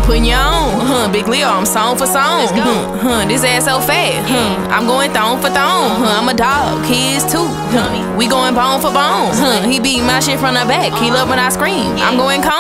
putting you on. Big Leo, I'm song for song. This ass so fat. I'm going thong for thong. I'm a dog, he is too. We going bone for bone. He beat my shit from the back. He love when I scream. I'm going calm.